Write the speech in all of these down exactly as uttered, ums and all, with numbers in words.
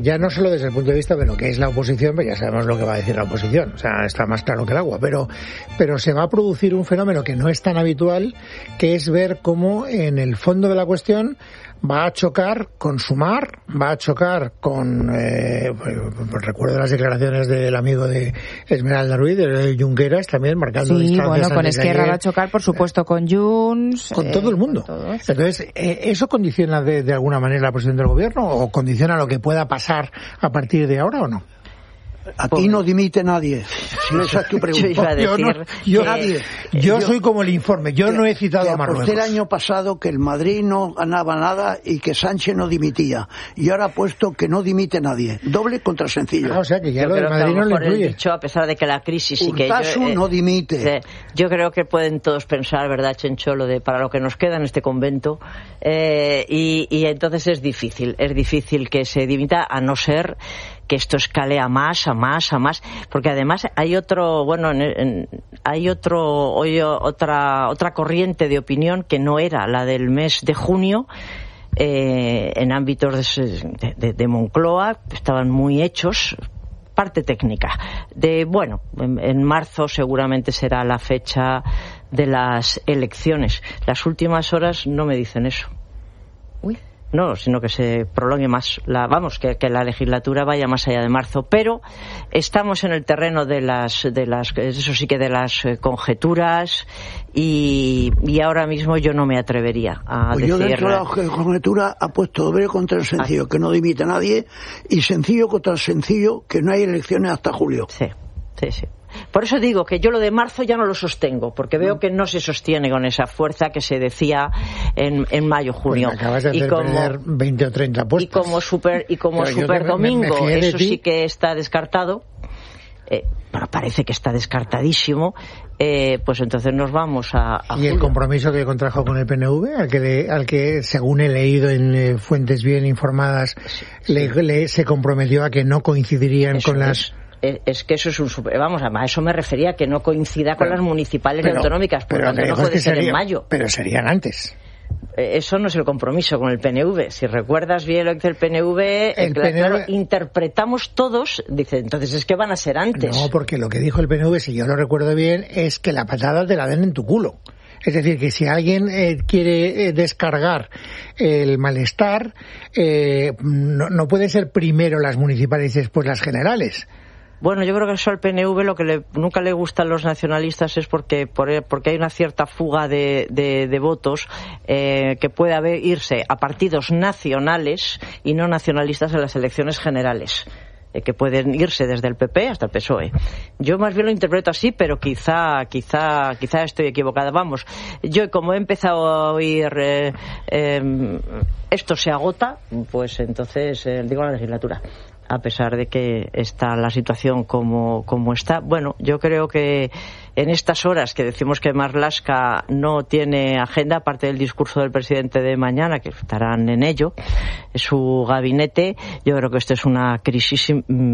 Ya no solo desde el punto de vista de lo que es la oposición, pero ya sabemos lo que va a decir la oposición, o sea, está más claro que el agua, pero, pero se va a producir un fenómeno que no es tan habitual, que es ver cómo en el fondo de la cuestión va a chocar con Sumar, va a chocar con, eh, pues recuerdo las declaraciones del amigo de Esmeralda Ruiz, de Junqueras, también marcando sí, distancias. Sí, bueno, con Esquerra va a chocar, por supuesto, con Junts. Con eh, todo el mundo. Entonces, eh, ¿eso condiciona de, de alguna manera la posición del gobierno o condiciona lo que pueda pasar a partir de ahora o no? Aquí no dimite nadie. Si esa es tu pregunta. Yo iba a decir yo, no, yo, que, nadie. Yo, yo soy como el informe. Yo que, no he citado a Marruecos. Aposté el año pasado que el Madrid no ganaba nada y que Sánchez no dimitía. Y ahora ha puesto que no dimite nadie. Doble contra sencillo. Ah, o sea que ya yo lo de Madrid no le incluye. Dicho, a pesar de que la crisis y que Urtasun yo, eh, no dimite. Eh, yo creo que pueden todos pensar, ¿verdad, Chencho? Lo de para lo que nos queda en este convento. Eh, y, y entonces es difícil. Es difícil que se dimita, a no ser que esto escale a más, a más, a más, porque además hay otro, bueno, en, en, hay otro, hoy otra, otra corriente de opinión que no era la del mes de junio, eh, en ámbitos de, de, de Moncloa, estaban muy hechos, parte técnica, de, bueno, en, en marzo seguramente será la fecha de las elecciones. Las últimas horas no me dicen eso. Uy. No, sino que se prolongue más, la, vamos, que, que la legislatura vaya más allá de marzo. Pero estamos en el terreno de las, de las, eso sí que de las eh, conjeturas y, y ahora mismo yo no me atrevería a pues decir. Yo dentro de la conjetura ha puesto doble contra el sencillo, que no dimite a nadie, y sencillo contra el sencillo, que no hay elecciones hasta julio. Sí, sí, sí. Por eso digo que yo lo de marzo ya no lo sostengo, porque veo que no se sostiene con esa fuerza que se decía en, en mayo, junio. Pues me acabas de hacer y como, perder veinte o treinta puestos. Y como super, y como super domingo, me, me eso sí que está descartado. Eh, bueno, parece que está descartadísimo. Eh, pues entonces nos vamos a, a ¿Y julio? El compromiso que contrajo con el P N V, al que, le, al que según he leído en eh, fuentes bien informadas, sí, sí. Le, le, se comprometió a que no coincidirían eso con las... Es. Es que eso es un super, vamos, a eso me refería, que no coincida con pero, las municipales pero, y autonómicas, por tanto no puede ser sería, en mayo. Pero serían antes. Eso no es el compromiso con el P N V. Si recuerdas bien lo que el P N V, el claro, P N V... claro, interpretamos todos, dice, entonces es que van a ser antes. No, porque lo que dijo el P N V, si yo lo recuerdo bien, es que la patada te la den en tu culo. Es decir, que si alguien eh, quiere eh, descargar el malestar, eh, no, no puede ser primero las municipales y después las generales. Bueno, yo creo que eso al P N V lo que le, nunca le gustan los nacionalistas es porque por, porque hay una cierta fuga de, de, de votos eh, que puede haber, irse a partidos nacionales y no nacionalistas en las elecciones generales, eh, que pueden irse desde el P P hasta el P S O E. Yo más bien lo interpreto así, pero quizá quizá quizá estoy equivocada. Vamos, yo como he empezado a oír eh, eh, esto se agota, pues entonces eh, digo la legislatura. A pesar de que está la situación como, como está. Bueno, yo creo que en estas horas que decimos que Marlaska no tiene agenda, aparte del discurso del presidente de mañana, que estarán en ello, su gabinete, yo creo que esto es una crisis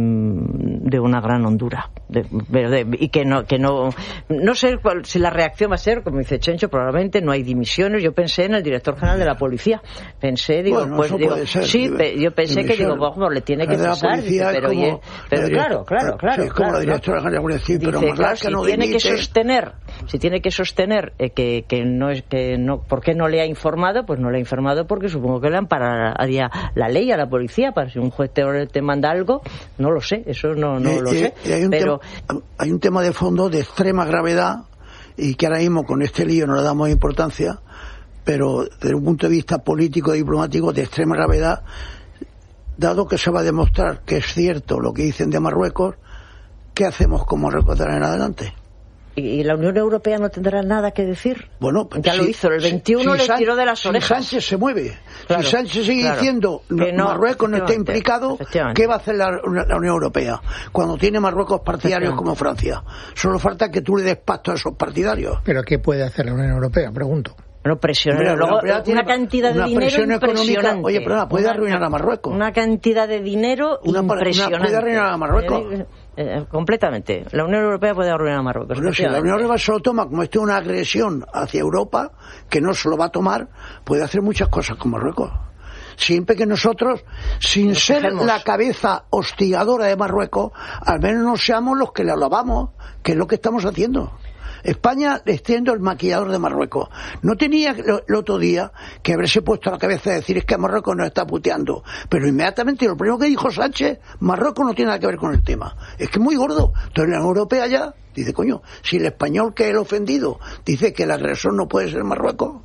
de una gran hondura. De, de, y que no, que no, no sé cuál, si la reacción va a ser, como dice Chencho, probablemente no hay dimisiones. Yo pensé en el director general de la policía. Pensé, digo, bueno, pues, digo, sí, yo pensé que, digo, bueno, le tiene que pasar. Dice, pero como, oye, pero claro, claro, claro. Sí, es claro, como la directora claro. de la policía, pero dice, más claro, que si no tiene dimite. que sostener, si tiene que sostener eh, que, que no es que no, ¿por qué no le ha informado? Pues no le ha informado porque supongo que le ampararía la ley a la policía para si un juez te, te manda algo, no lo sé, eso no, no y, lo y, sé. Y hay, un pero tema, hay un tema de fondo de extrema gravedad y que ahora mismo con este lío no le damos importancia, pero desde un punto de vista político y diplomático de extrema gravedad. Dado que se va a demostrar que es cierto lo que dicen de Marruecos, ¿qué hacemos con Marruecos de ahora en adelante? ¿Y la Unión Europea no tendrá nada que decir? Bueno, ya si, lo hizo, el veintiuno si, le tiró de las orejas. Si Sánchez se mueve, claro, si Sánchez sigue claro, diciendo que no, Marruecos no está implicado, ¿qué va a hacer la, la Unión Europea? Cuando tiene Marruecos partidarios como Francia. Solo falta que tú le des pasto a esos partidarios. ¿Pero qué puede hacer la Unión Europea? Pregunto. Bueno, presionar. Luego, una tiene, cantidad de dinero impresionante. Oye, perdona, puede una, arruinar a Marruecos. Una cantidad de dinero una, impresionante. Una, puede arruinar a Marruecos. Eh, eh, completamente. La Unión Europea puede arruinar a Marruecos. Pero si la Unión Europea se lo toma como esto es una agresión hacia Europa, que no se lo va a tomar, puede hacer muchas cosas con Marruecos. siempre que nosotros, sin Nos ser dejemos. la cabeza hostigadora de Marruecos, al menos no seamos los que le alabamos, que es lo que estamos haciendo. España extiendo el maquillador de Marruecos. No tenía el otro día que haberse puesto a la cabeza de decir es que Marruecos nos está puteando. Pero inmediatamente lo primero que dijo Sánchez, Marruecos no tiene nada que ver con el tema. Es que es muy gordo. Entonces la Unión Europea ya dice, coño, si el español que es el ofendido dice que el agresor no puede ser Marruecos,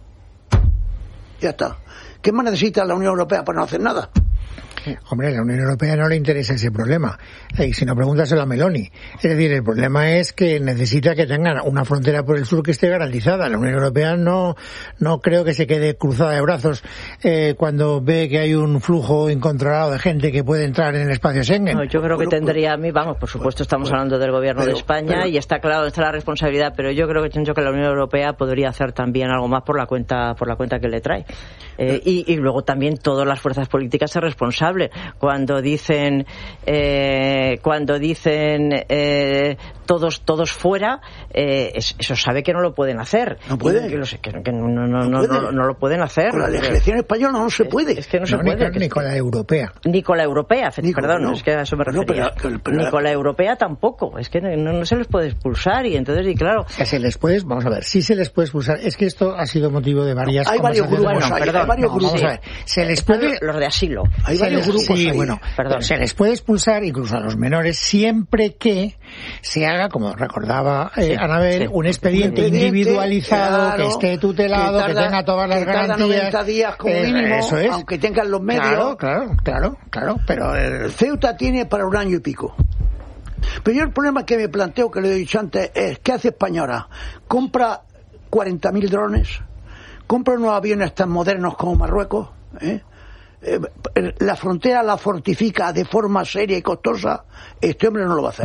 ya está. ¿Qué más necesita la Unión Europea para no hacer nada? Hombre, a la Unión Europea no le interesa ese problema. Y si no, pregúntaselo a Meloni. Es decir, el problema es que necesita que tengan una frontera por el sur que esté garantizada. La Unión Europea no no creo que se quede cruzada de brazos eh, cuando ve que hay un flujo incontrolado de gente que puede entrar en el espacio Schengen. No, yo creo que bueno, tendría a mí, vamos, por supuesto estamos bueno, hablando del gobierno pero, de España pero, y está claro, está la responsabilidad, pero yo creo que, Chencho, que la Unión Europea podría hacer también algo más por la cuenta por la cuenta que le trae. Eh, y, y luego también todas las fuerzas políticas son responsables. Cuando dicen eh, cuando dicen eh, todos todos fuera, eh, eso sabe que no lo pueden hacer. No pueden. Que, que, que no, no, no, no, no, no lo pueden hacer. Con la legislación española no se puede. Es, es que no, no se ni puede. Con, ni con la europea. Ni con la europea, ni perdón, con, no. es que a eso me refería. No, pero, pero, ni con la europea tampoco. Es que no, no se les puede expulsar y entonces, y claro. Que se les puede, vamos a ver, sí se les puede expulsar. Es que esto ha sido motivo de varias. No, hay varios grupos, bueno, hay, perdón, hay varios no, grupos. Vamos a ver, se les puede. Los de asilo. Hay varios les, grupos. Sí, ahí. bueno, perdón. Se les puede expulsar incluso a los menores siempre que se haga, como recordaba eh, sí, Anabel, sí. un expediente un individualizado, claro, que esté tutelado, que, tarda, que tenga todas las que garantías. noventa días como eh, mínimo, eso es. Aunque tengan los medios. Claro, claro, claro, claro. Pero el... Ceuta tiene para un año y pico. Pero yo el problema que me planteo, que le he dicho antes, es ¿qué hace España ahora? Compra cuarenta mil drones, compra unos aviones tan modernos como Marruecos, ¿eh? Eh, la frontera la fortifica de forma seria y costosa. Este hombre no lo va a hacer.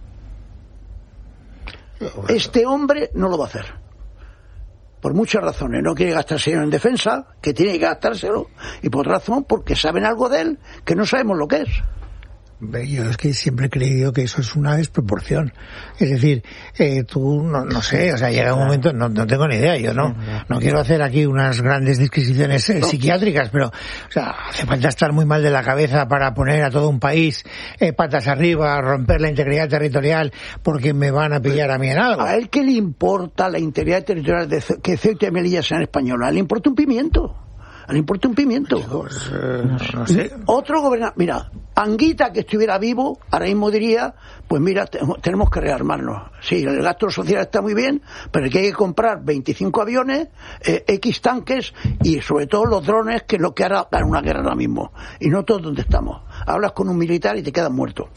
Este hombre no lo va a hacer. Por muchas razones. No quiere gastarse en defensa, que tiene que gastárselo. Y por otra razón, porque saben algo de él que no sabemos lo que es. Yo es que siempre he creído que eso es una desproporción. Es decir, eh, tú, no, no sé, o sea, llega un momento, no, no tengo ni idea, yo no, no quiero hacer aquí unas grandes disquisiciones eh, psiquiátricas, pero, o sea, hace falta estar muy mal de la cabeza para poner a todo un país eh, patas arriba, romper la integridad territorial porque me van a pillar a mí en algo. ¿A él qué le importa la integridad territorial de Ce- que Ceuta y Melilla sean españolas? ¿Le importa un pimiento? ¿Le importa un pimiento? Pues, eh, no, no sé. Otro gobernador, mira, Anguita, que estuviera vivo, ahora mismo diría, pues mira, te, tenemos que rearmarnos. Sí, el gasto social está muy bien, pero que hay que comprar veinticinco aviones, eh, X tanques y sobre todo los drones, que es lo que hará ganar una guerra ahora mismo. Y no todos donde estamos. Hablas con un militar y te quedas muerto.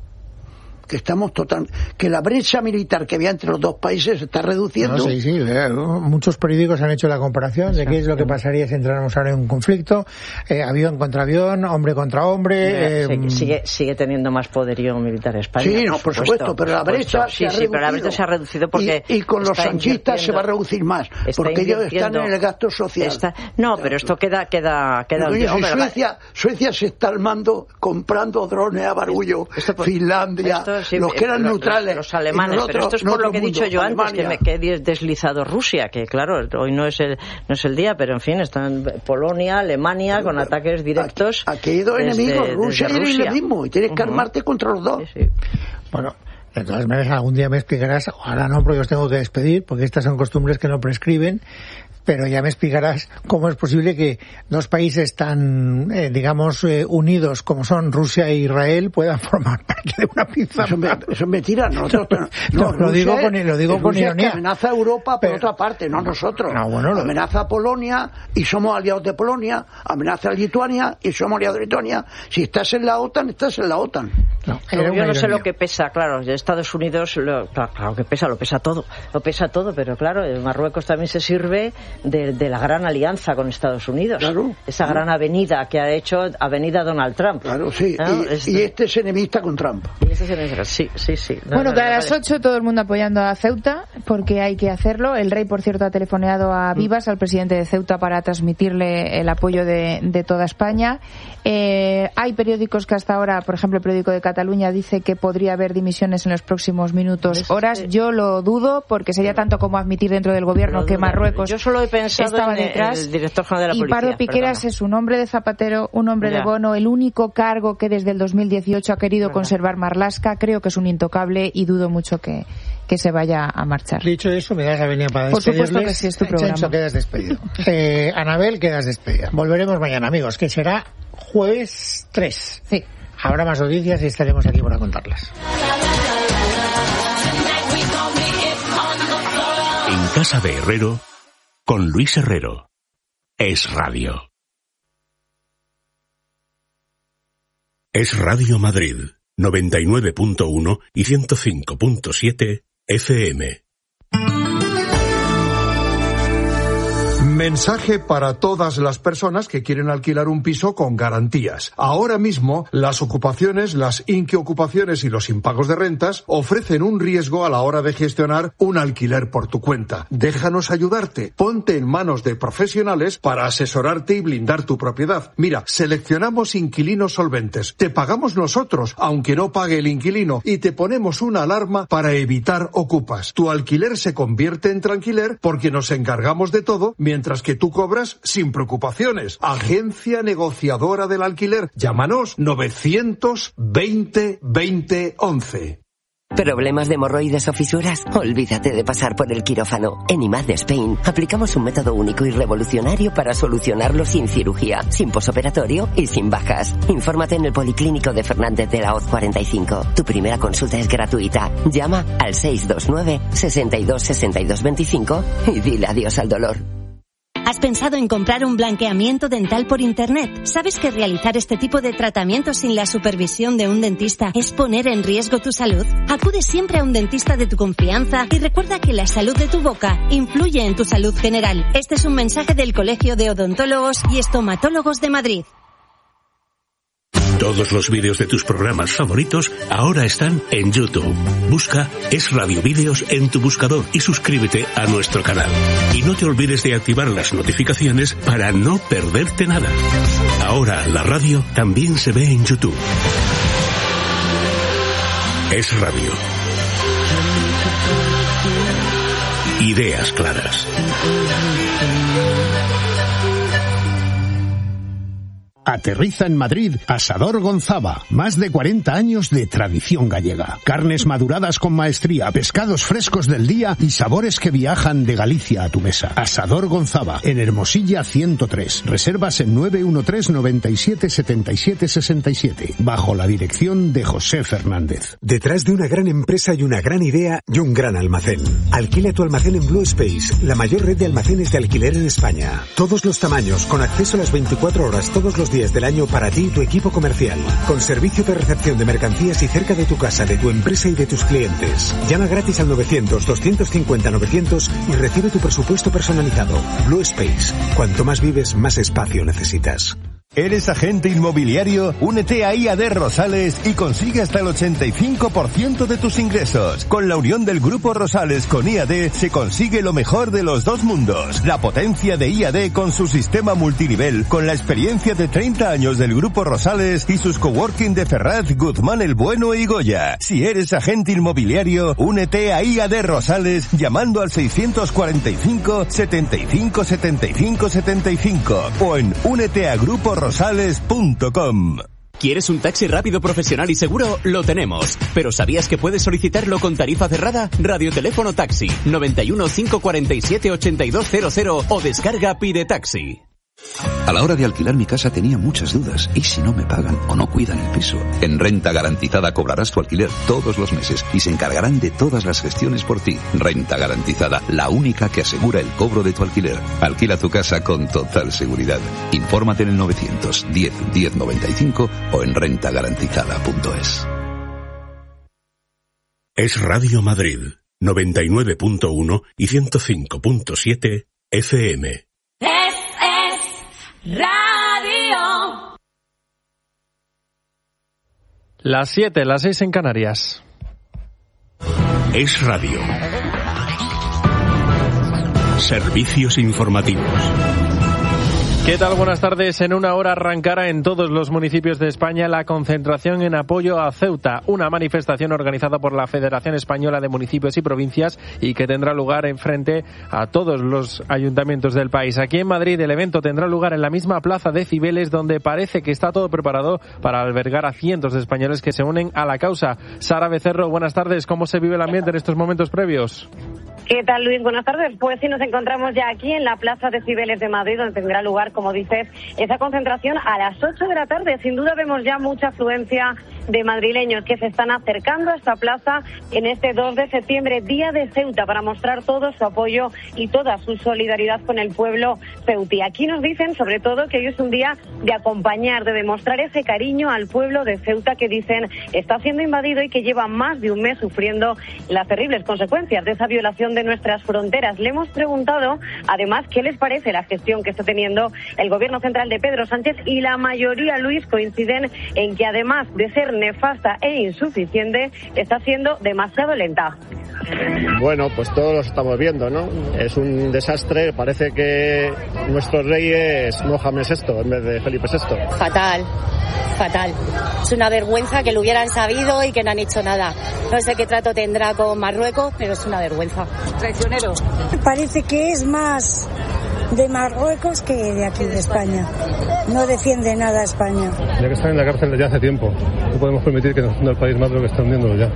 Que estamos total, que la brecha militar que había entre los dos países se está reduciendo. No, sí, sí, muchos periódicos han hecho la comparación de qué es lo que pasaría si entráramos ahora en un conflicto, eh, avión contra avión, hombre contra hombre. Eh, sí, sigue, sigue teniendo más poderío militar España. Sí, no, por supuesto, pero la brecha sí, se ha sí, reducido. pero la brecha se ha reducido porque y, y con los sanchistas se va a reducir más, porque ellos están en el gasto social. Está, no, pero esto queda, queda, queda. Oye, si Suecia, Suecia se está armando, comprando drones a barullo, esto, esto, Finlandia, esto, sí, los que eran Los, neutrales, los alemanes, pero esto es por lo que he dicho yo antes, que, me, que he deslizado Rusia, que claro, hoy no es el no es el día, pero en fin, están Polonia, Alemania, con ataques directos. Aquí hay dos enemigos, Rusia y Rusia. Lo mismo, y tienes que uh-huh. armarte contra los dos. Sí, sí. Bueno, de todas maneras, algún día me explicarás, ahora no, porque os tengo que despedir, porque estas son costumbres que no prescriben, pero ya me explicarás cómo es posible que dos países tan, eh, digamos, eh, unidos como son Rusia e Israel puedan formar parte de una pizza. Eso, me, eso es mentira. Nosotros, no, no, lo digo con, lo digo con ironía. Amenaza a Europa por pero, otra parte, no nosotros. No, bueno, lo... Amenaza a Polonia y somos aliados de Polonia, amenaza a Lituania y somos aliados de Lituania. Si estás en la OTAN, estás en la OTAN. No, yo no ironía. Sé lo que pesa, claro, de Estados Unidos, lo, claro, claro que pesa, lo pesa todo, lo pesa todo, pero claro, Marruecos también se sirve De, de la gran alianza con Estados Unidos, claro, esa claro. gran avenida que ha hecho avenida Donald Trump. Claro, sí, ¿no? y, este... y este es enemista con Trump. Y este es enemista, sí, sí, sí. No, bueno, no, que no, a las ocho todo el mundo apoyando a Ceuta, porque hay que hacerlo. El rey, por cierto, ha telefoneado a Vivas, al presidente de Ceuta, para transmitirle el apoyo de, de toda España. Eh, hay periódicos que hasta ahora, por ejemplo, el periódico de Cataluña, Cataluña dice que podría haber dimisiones en los próximos minutos, horas. Yo lo dudo, porque sería tanto como admitir dentro del gobierno que Marruecos yo solo he pensado estaba en detrás. el director general de la y policía. Pardo Piqueras perdona. es un hombre de Zapatero, un hombre Ya. de Bono, el único cargo que desde el dos mil dieciocho ha querido ¿verdad? conservar Marlaska. Creo que es un intocable y dudo mucho que, que se vaya a marchar. Dicho eso, me das la venia para Por despedirles. supuesto que sí, es tu programa. Chencho, quedas despedido. Eh, Anabel, quedas despedida. Volveremos mañana, amigos, que será jueves tres. Sí. Habrá más noticias y estaremos aquí para contarlas. En casa de Herrero, con Luis Herrero. Es Radio. Es Radio Madrid, noventa y nueve punto uno y ciento cinco punto siete F M. Mensaje para todas las personas que quieren alquilar un piso con garantías. Ahora mismo, las ocupaciones, las inquiocupaciones y los impagos de rentas ofrecen un riesgo a la hora de gestionar un alquiler por tu cuenta. Déjanos ayudarte. Ponte en manos de profesionales para asesorarte y blindar tu propiedad. Mira, seleccionamos inquilinos solventes. Te pagamos nosotros, aunque no pague el inquilino, y te ponemos una alarma para evitar ocupas. Tu alquiler se convierte en tranquiler porque nos encargamos de todo, mientras que tú cobras sin preocupaciones. Agencia negociadora del alquiler. Llámanos novecientos veinte veinte once. ¿Problemas de hemorroides o fisuras? Olvídate de pasar por el quirófano. En I M A D Spain aplicamos un método único y revolucionario para solucionarlo sin cirugía, sin posoperatorio y sin bajas. Infórmate en el Policlínico de Fernández de la Hoz cuarenta y cinco. Tu primera consulta es gratuita. Llama al seis dos nueve, sesenta y dos, sesenta y dos veinticinco y dile adiós al dolor. ¿Has pensado en comprar un blanqueamiento dental por internet? ¿Sabes que realizar este tipo de tratamientos sin la supervisión de un dentista es poner en riesgo tu salud? Acude siempre a un dentista de tu confianza y recuerda que la salud de tu boca influye en tu salud general. Este es un mensaje del Colegio de Odontólogos y Estomatólogos de Madrid. Todos los vídeos de tus programas favoritos ahora están en YouTube. Busca Es Radio Vídeos en tu buscador y suscríbete a nuestro canal. Y no te olvides de activar las notificaciones para no perderte nada. Ahora la radio también se ve en YouTube. Es Radio. Ideas claras. Aterriza en Madrid Asador Gonzaba. Más de cuarenta años de tradición gallega. Carnes maduradas con maestría, pescados frescos del día y sabores que viajan de Galicia a tu mesa. Asador Gonzaba, en Hermosilla ciento tres. Reservas en nueve uno tres, noventa y siete, setenta y siete, sesenta y siete. Bajo la dirección de José Fernández. Detrás de una gran empresa y una gran idea y un gran almacén. Alquila tu almacén en Blue Space, la mayor red de almacenes de alquiler en España. Todos los tamaños, con acceso a las veinticuatro horas todos los días del año para ti y tu equipo comercial, con servicio de recepción de mercancías y cerca de tu casa, de tu empresa y de tus clientes. Llama gratis al novecientos, doscientos cincuenta, novecientos y recibe tu presupuesto personalizado. Blue Space. Cuanto más vives, más espacio necesitas. ¿Eres agente inmobiliario? Únete a I A D Rosales y consigue hasta el ochenta y cinco por ciento de tus ingresos. Con la unión del Grupo Rosales con I A D se consigue lo mejor de los dos mundos. La potencia de I A D con su sistema multinivel, con la experiencia de treinta años del Grupo Rosales y sus coworking de Ferraz, Guzmán el Bueno y Goya. Si eres agente inmobiliario, únete a I A D Rosales llamando al seiscientos cuarenta y cinco, setenta y cinco, setenta y cinco, setenta y cinco o en únete a grupo rosales punto com. ¿Quieres un taxi rápido, profesional y seguro? Lo tenemos. ¿Pero sabías que puedes solicitarlo con tarifa cerrada? Radioteléfono Taxi, noventa y uno, cinco cuarenta y siete, ochenta y dos cero cero o descarga Pide Taxi. A la hora de alquilar mi casa tenía muchas dudas. ¿Y si no me pagan o no cuidan el piso? En Renta Garantizada cobrarás tu alquiler todos los meses y se encargarán de todas las gestiones por ti. Renta Garantizada, la única que asegura el cobro de tu alquiler. Alquila tu casa con total seguridad. Infórmate en el novecientos diez, diez noventa y cinco o en renta garantizada punto es. Es Radio Madrid, noventa y nueve punto uno y ciento cinco punto siete F M. Radio. Las siete, las seis en Canarias. Es Radio. Servicios informativos. ¿Qué tal? Buenas tardes. En una hora arrancará en todos los municipios de España la concentración en apoyo a Ceuta, una manifestación organizada por la Federación Española de Municipios y Provincias y que tendrá lugar en frente a todos los ayuntamientos del país. Aquí en Madrid el evento tendrá lugar en la misma plaza de Cibeles, donde parece que está todo preparado para albergar a cientos de españoles que se unen a la causa. Sara Becerro, buenas tardes. ¿Cómo se vive el ambiente en estos momentos previos? ¿Qué tal, Luis? Buenas tardes. Pues sí, nos encontramos ya aquí en la Plaza de Cibeles de Madrid, donde tendrá lugar, como dices, esa concentración a las ocho de la tarde. Sin duda vemos ya mucha afluencia de madrileños que se están acercando a esta plaza en este dos de septiembre, Día de Ceuta, para mostrar todo su apoyo y toda su solidaridad con el pueblo ceutí. Aquí nos dicen, sobre todo, que hoy es un día de acompañar, de demostrar ese cariño al pueblo de Ceuta que, dicen, está siendo invadido y que lleva más de un mes sufriendo las terribles consecuencias de esa violación de nuestras fronteras. Le hemos preguntado, además, qué les parece la gestión que está teniendo el gobierno central de Pedro Sánchez, y la mayoría, Luis, coinciden en que, además de ser nefasta e insuficiente, está siendo demasiado lenta. Bueno, pues todos lo estamos viendo, ¿no? Es un desastre. Parece que nuestro rey es Mohamed sexto en vez de Felipe sexto. Fatal, fatal. Es una vergüenza que lo hubieran sabido y que no han hecho nada. No sé qué trato tendrá con Marruecos, pero es una vergüenza. Traicionero. Parece que es más de Marruecos que de aquí de España. No defiende nada a España. Ya que están en la cárcel desde hace tiempo, no podemos permitir que nos hunda el país más de lo que está hundiéndolo ya.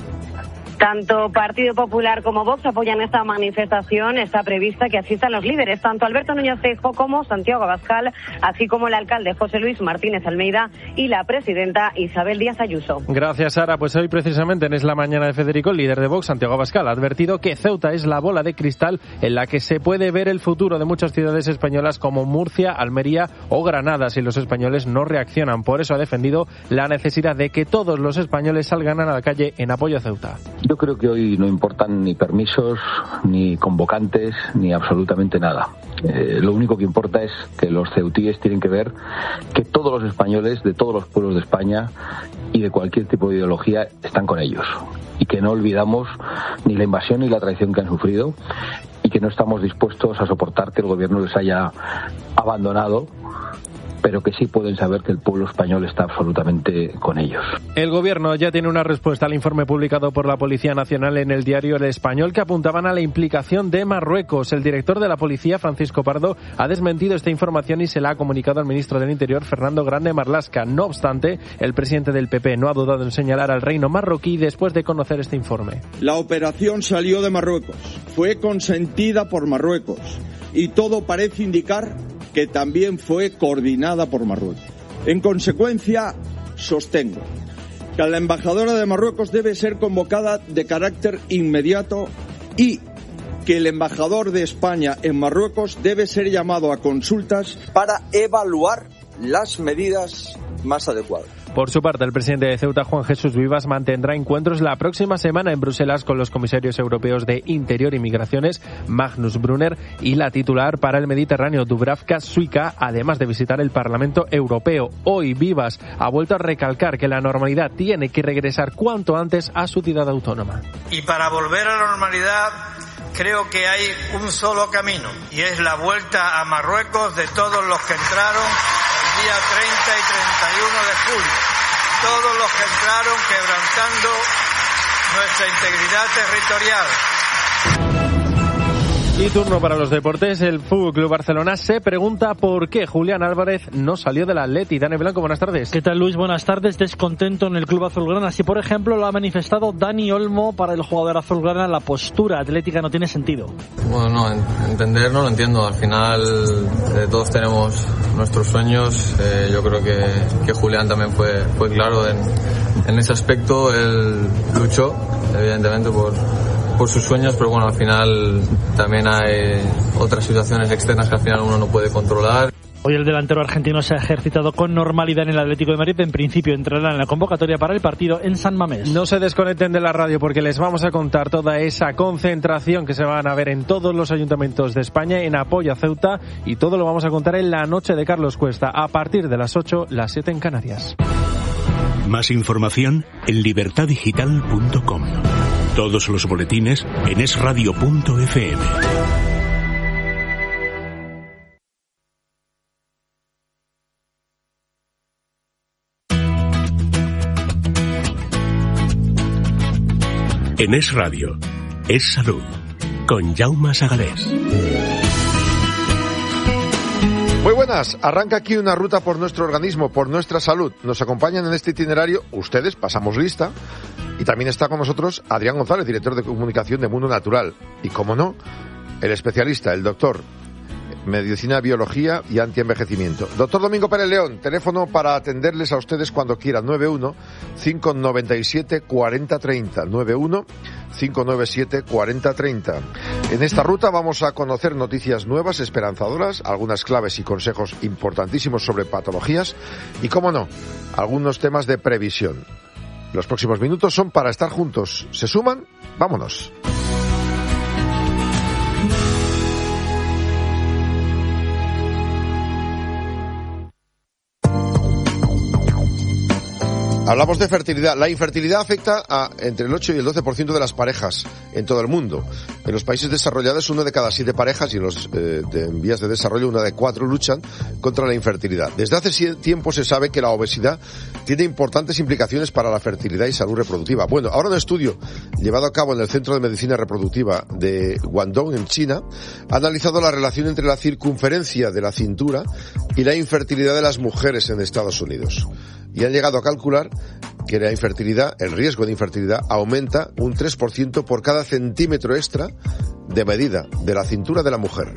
Tanto Partido Popular como Vox apoyan esta manifestación. Está prevista que asistan los líderes, tanto Alberto Núñez Feijóo como Santiago Abascal, así como el alcalde José Luis Martínez Almeida y la presidenta Isabel Díaz Ayuso. Gracias, Sara. Pues hoy precisamente en Es la Mañana de Federico, el líder de Vox, Santiago Abascal, ha advertido que Ceuta es la bola de cristal en la que se puede ver el futuro de muchas ciudades españolas como Murcia, Almería o Granada si los españoles no reaccionan. Por eso ha defendido la necesidad de que todos los españoles salgan a la calle en apoyo a Ceuta. Yo creo que hoy no importan ni permisos, ni convocantes, ni absolutamente nada. Eh, lo único que importa es que los ceutíes tienen que ver que todos los españoles de todos los pueblos de España y de cualquier tipo de ideología están con ellos. Y que no olvidamos ni la invasión ni la traición que han sufrido y que no estamos dispuestos a soportar que el gobierno les haya abandonado, pero que sí pueden saber que el pueblo español está absolutamente con ellos. El gobierno ya tiene una respuesta al informe publicado por la Policía Nacional en el diario El Español, que apuntaban a la implicación de Marruecos. El director de la policía, Francisco Pardo, ha desmentido esta información y se la ha comunicado al ministro del Interior, Fernando Grande Marlaska. No obstante, el presidente del P P no ha dudado en señalar al reino marroquí después de conocer este informe. La operación salió de Marruecos, fue consentida por Marruecos y todo parece indicar que también fue coordinada por Marruecos. En consecuencia, sostengo que la embajadora de Marruecos debe ser convocada de carácter inmediato y que el embajador de España en Marruecos debe ser llamado a consultas para evaluar las medidas más adecuadas. Por su parte, el presidente de Ceuta, Juan Jesús Vivas, mantendrá encuentros la próxima semana en Bruselas con los comisarios europeos de Interior y Migraciones, Magnus Brunner, y la titular para el Mediterráneo, Dubravka Šuica, además de visitar el Parlamento Europeo. Hoy Vivas ha vuelto a recalcar que la normalidad tiene que regresar cuanto antes a su ciudad autónoma. Y para volver a la normalidad, creo que hay un solo camino, y es la vuelta a Marruecos de todos los que entraron el día treinta y treinta y uno de julio. Todos los que entraron quebrantando nuestra integridad territorial. Y turno para los deportes. El F C Barcelona se pregunta por qué Julián Álvarez no salió del Atleti. Dani Blanco, buenas tardes. ¿Qué tal, Luis? Buenas tardes. Descontento en el club azulgrana. Así, por ejemplo, lo ha manifestado Dani Olmo. Para el jugador azulgrana, la postura atlética no tiene sentido. Bueno, no, entender no lo entiendo. Al final eh, todos tenemos nuestros sueños. Eh, yo creo que, que Julián también fue, fue claro en, en ese aspecto. Él luchó, evidentemente, por... por sus sueños, pero bueno, al final también hay otras situaciones externas que al final uno no puede controlar. Hoy el delantero argentino se ha ejercitado con normalidad en el Atlético de Madrid. En principio entrará en la convocatoria para el partido en San Mamés. No se desconecten de la radio porque les vamos a contar toda esa concentración que se van a ver en todos los ayuntamientos de España en apoyo a Ceuta, y todo lo vamos a contar en la noche de Carlos Cuesta a partir de las ocho, las siete en Canarias. Más información en libertad digital punto com. Todos los boletines en es radio punto efe eme. En Es Radio, Es Salud, con Jaume Sagalés. Muy buenas, arranca aquí una ruta por nuestro organismo, por nuestra salud. Nos acompañan en este itinerario ustedes, pasamos lista, y también está con nosotros Adrián González, director de comunicación de Mundo Natural. Y como no, el especialista, el doctor, Medicina, Biología y Antienvejecimiento. Doctor Domingo Pérez León, teléfono para atenderles a ustedes cuando quieran, nueve uno, cinco nueve siete, cuatro cero tres cero, nueve uno, cinco nueve siete, cuatro cero tres cero. En esta ruta vamos a conocer noticias nuevas, esperanzadoras, algunas claves y consejos importantísimos sobre patologías y, cómo no, algunos temas de previsión. Los próximos minutos son para estar juntos. ¿Se suman? ¡Vámonos! Hablamos de fertilidad. La infertilidad afecta a entre el ocho y el doce por ciento de las parejas en todo el mundo. En los países desarrollados, una de cada siete parejas, y en los eh, de, en vías de desarrollo, una de cuatro luchan contra la infertilidad. Desde hace tiempo se sabe que la obesidad tiene importantes implicaciones para la fertilidad y salud reproductiva. Bueno, ahora un estudio llevado a cabo en el Centro de Medicina Reproductiva de Guangdong, en China, ha analizado la relación entre la circunferencia de la cintura y la infertilidad de las mujeres en Estados Unidos. Y han llegado a calcular que la infertilidad, el riesgo de infertilidad, aumenta un tres por ciento por cada centímetro extra de medida de la cintura de la mujer.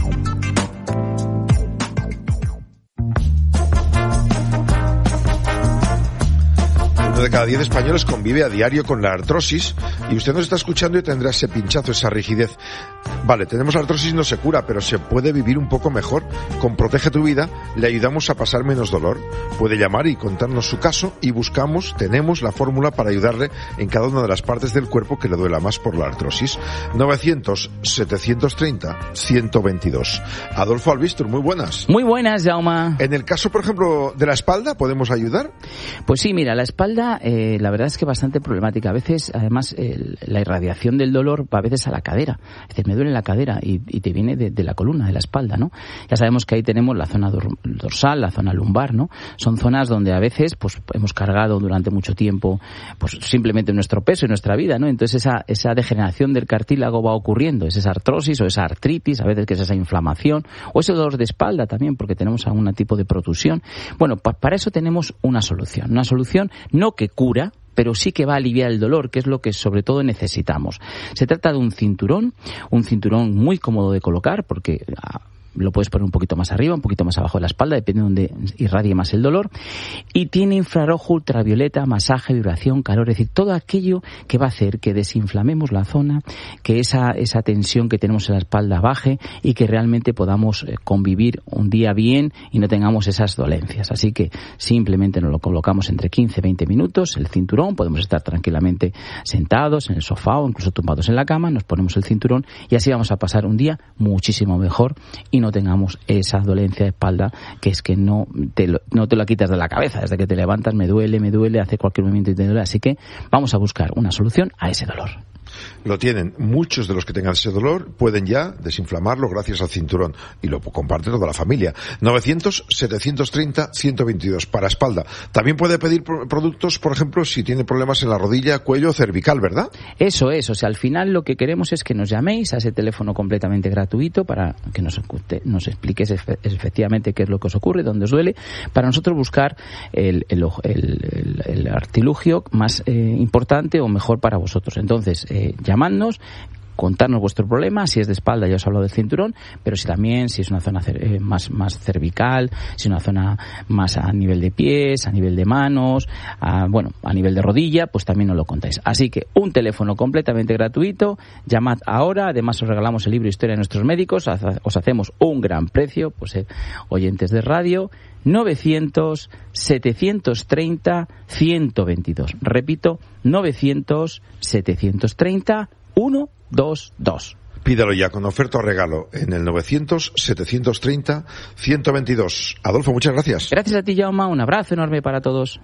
Uno de cada diez españoles convive a diario con la artrosis y usted nos está escuchando y tendrá ese pinchazo, esa rigidez. Vale, tenemos artrosis, no se cura, pero se puede vivir un poco mejor. Con Protege tu Vida le ayudamos a pasar menos dolor. Puede llamar y contarnos su caso y buscamos, tenemos la fórmula para ayudarle en cada una de las partes del cuerpo que le duela más por la artrosis. novecientos, setecientos treinta, ciento veintidós. Adolfo Albistur, muy buenas. Muy buenas, Jaume. En el caso, por ejemplo, de la espalda, ¿podemos ayudar? Pues sí, mira, la espalda, eh, la verdad es que bastante problemática. A veces, además, el, la irradiación del dolor va a veces a la cadera. Es decir, me duele la cadera y, y te viene de, de la columna, de la espalda, ¿no? Ya sabemos que ahí tenemos la zona dorsal, la zona lumbar, ¿no? Son zonas donde a veces, pues, hemos cargado durante mucho tiempo, pues, simplemente nuestro peso y nuestra vida, ¿no? Entonces esa, esa degeneración del cartílago va ocurriendo, es esa artrosis o esa artritis, a veces que es esa inflamación, o ese dolor de espalda también, porque tenemos algún tipo de protusión. Bueno, pa- para eso tenemos una solución, una solución no que cura, pero sí que va a aliviar el dolor, que es lo que sobre todo necesitamos. Se trata de un cinturón, un cinturón muy cómodo de colocar, porque lo puedes poner un poquito más arriba, un poquito más abajo de la espalda, depende de donde irradie más el dolor, y tiene infrarrojo, ultravioleta, masaje, vibración, calor, es decir, todo aquello que va a hacer que desinflamemos la zona, que esa, esa tensión que tenemos en la espalda baje y que realmente podamos convivir un día bien y no tengamos esas dolencias. Así que simplemente nos lo colocamos entre quince a veinte minutos, el cinturón, podemos estar tranquilamente sentados en el sofá o incluso tumbados en la cama, nos ponemos el cinturón y así vamos a pasar un día muchísimo mejor y no tengamos esa dolencia de espalda que es que no te lo, no te la quitas de la cabeza. Desde que te levantas me duele, me duele, hace cualquier movimiento y te duele. Así que vamos a buscar una solución a ese dolor. Lo tienen. Muchos de los que tengan ese dolor pueden ya desinflamarlo gracias al cinturón y lo comparte toda la familia. novecientos, setecientos treinta, ciento veintidós para espalda. También puede pedir productos, por ejemplo, si tiene problemas en la rodilla, cuello, cervical, ¿verdad? Eso es. O sea, al final lo que queremos es que nos llaméis a ese teléfono completamente gratuito para que nos, nos expliques efectivamente qué es lo que os ocurre, dónde os duele, para nosotros buscar el, el, el, el artilugio más eh, importante o mejor para vosotros. Entonces, eh, llamadnos, contarnos vuestro problema, si es de espalda ya os hablo del cinturón, pero si también, si es una zona eh, más, más cervical, si es una zona más a nivel de pies, a nivel de manos, a, bueno, a nivel de rodilla, pues también nos lo contáis. Así que un teléfono completamente gratuito, llamad ahora, además os regalamos el libro Historia de nuestros médicos, os hacemos un gran precio, pues eh, oyentes de radio, novecientos, setecientos treinta, ciento veintidós. Repito, novecientos, setecientos treinta, ciento veintidós. Pídalo ya con oferta o regalo en el novecientos, setecientos treinta, ciento veintidós. Adolfo, muchas gracias. Gracias a ti, Jaume. Un abrazo enorme para todos.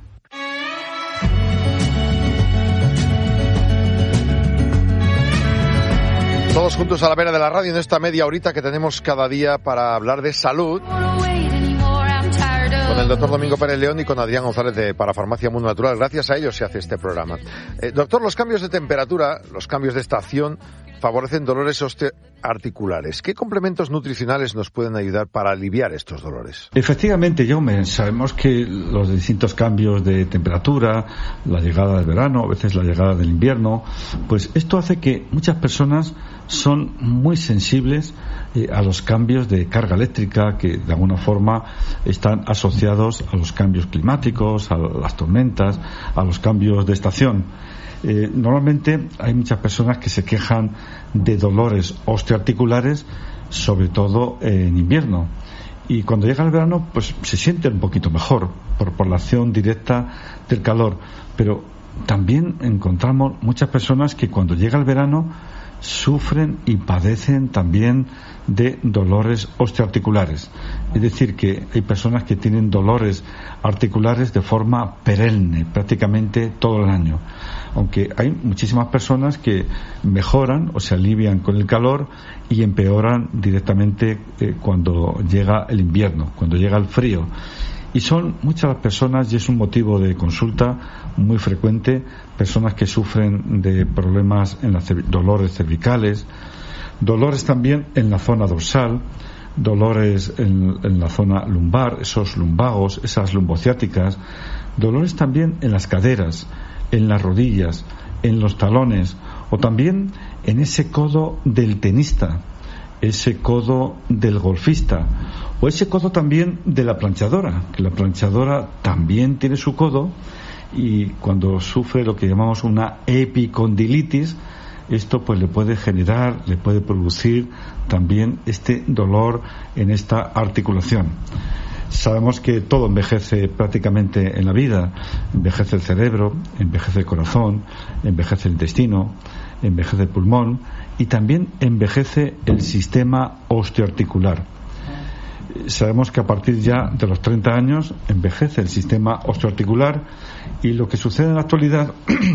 Todos juntos a la vera de la radio en esta media horita que tenemos cada día para hablar de salud. Con el doctor Domingo Pérez León y con Adrián González de Parafarmacia Mundo Natural. Gracias a ellos se hace este programa. Eh, doctor, los cambios de temperatura, los cambios de estación, favorecen dolores osteoarticulares. ¿Qué complementos nutricionales nos pueden ayudar para aliviar estos dolores? Efectivamente, Jaume, sabemos que los distintos cambios de temperatura, la llegada del verano, a veces la llegada del invierno, pues esto hace que muchas personas son muy sensibles eh, a los cambios de carga eléctrica que de alguna forma están asociados a los cambios climáticos, a las tormentas, a los cambios de estación. Eh, normalmente hay muchas personas que se quejan de dolores osteoarticulares, sobre todo eh, en invierno, y cuando llega el verano pues se sienten un poquito mejor por, por la acción directa del calor, pero también encontramos muchas personas que cuando llega el verano sufren y padecen también de dolores osteoarticulares. Es decir, que hay personas que tienen dolores articulares de forma perenne, prácticamente todo el año. Aunque hay muchísimas personas que mejoran o se alivian con el calor y empeoran directamente eh, cuando llega el invierno, cuando llega el frío. Y son muchas las personas, y es un motivo de consulta muy frecuente, personas que sufren de problemas en las dolores cervicales, dolores también en la zona dorsal, dolores en, en la zona lumbar, esos lumbagos, esas lumbociáticas, dolores también en las caderas, en las rodillas, en los talones, o también en ese codo del tenista, ese codo del golfista, o ese codo también de la planchadora, que la planchadora también tiene su codo, y cuando sufre lo que llamamos una epicondilitis, esto pues le puede generar, le puede producir también este dolor en esta articulación. Sabemos que todo envejece prácticamente en la vida. Envejece el cerebro, envejece el corazón, envejece el intestino, envejece el pulmón y también envejece el sistema osteoarticular. Sabemos que a partir ya de los treinta años envejece el sistema osteoarticular, y lo que sucede en la actualidad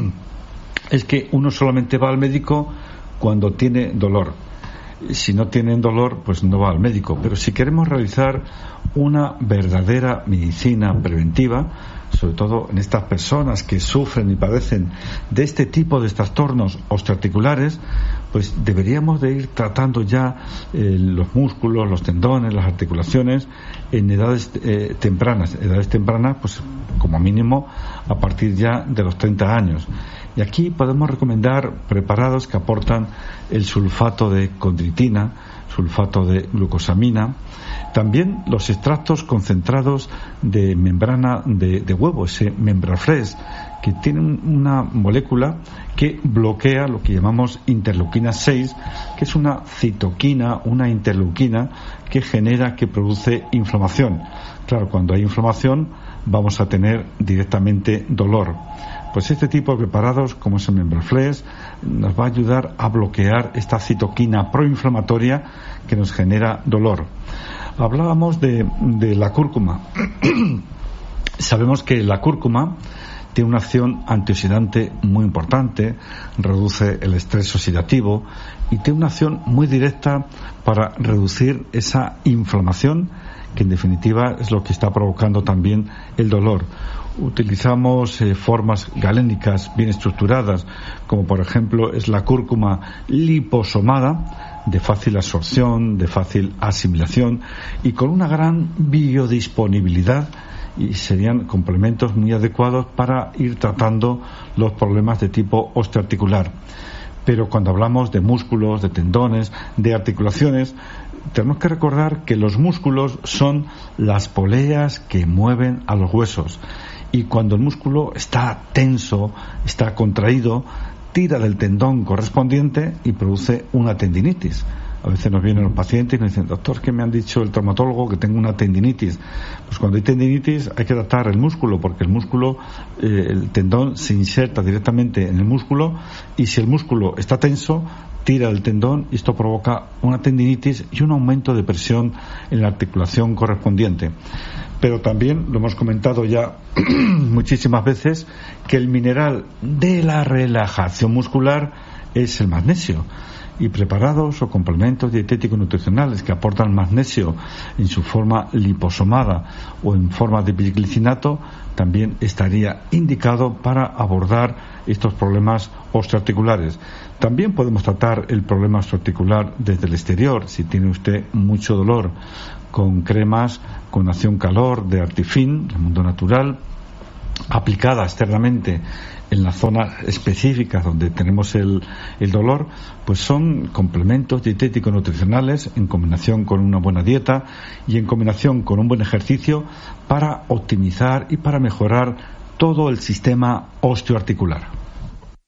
es que uno solamente va al médico cuando tiene dolor. Si no tienen dolor, pues no va al médico. Pero si queremos realizar una verdadera medicina preventiva, sobre todo en estas personas que sufren y padecen de este tipo de trastornos osteoarticulares, pues deberíamos de ir tratando ya eh, los músculos, los tendones, las articulaciones en edades eh, tempranas, edades tempranas, pues como mínimo a partir ya de los treinta años. Y aquí podemos recomendar preparados que aportan el sulfato de condritina, sulfato de glucosamina, también los extractos concentrados de membrana de, de huevo, ese membraflex, que tienen una molécula que bloquea lo que llamamos interleuquina seis, que es una citoquina, una interleuquina que genera, que produce inflamación. Claro, cuando hay inflamación vamos a tener directamente dolor. Pues este tipo de preparados, como es el membraflex, nos va a ayudar a bloquear esta citoquina proinflamatoria que nos genera dolor. Hablábamos de, de la cúrcuma. Sabemos que la cúrcuma tiene una acción antioxidante muy importante, reduce el estrés oxidativo y tiene una acción muy directa para reducir esa inflamación, que en definitiva es lo que está provocando también el dolor. Utilizamos eh, formas galénicas bien estructuradas, como por ejemplo es la cúrcuma liposomada, de fácil absorción, de fácil asimilación y con una gran biodisponibilidad, y serían complementos muy adecuados para ir tratando los problemas de tipo osteoarticular. Pero cuando hablamos de músculos, de tendones, de articulaciones, tenemos que recordar que los músculos son las poleas que mueven a los huesos, y cuando el músculo está tenso, está contraído, tira del tendón correspondiente y produce una tendinitis. A veces nos vienen los pacientes y nos dicen: doctor, que me han dicho el traumatólogo que tengo una tendinitis. Pues cuando hay tendinitis hay que tratar el músculo, porque el músculo, eh, el tendón se inserta directamente en el músculo, y si el músculo está tenso, tira el tendón, y esto provoca una tendinitis y un aumento de presión en la articulación correspondiente. Pero también lo hemos comentado ya muchísimas veces, que el mineral de la relajación muscular es el magnesio. y preparados o complementos dietéticos nutricionales que aportan magnesio en su forma liposomada o en forma de biglicinato también estaría indicado para abordar estos problemas osteoarticulares. También podemos tratar el problema osteoarticular desde el exterior, si tiene usted mucho dolor, con cremas con acción calor de Artifin, del mundo natural, aplicada externamente en las zonas específicas donde tenemos el, el dolor, pues son complementos dietéticos nutricionales en combinación con una buena dieta y en combinación con un buen ejercicio para optimizar y para mejorar todo el sistema osteoarticular.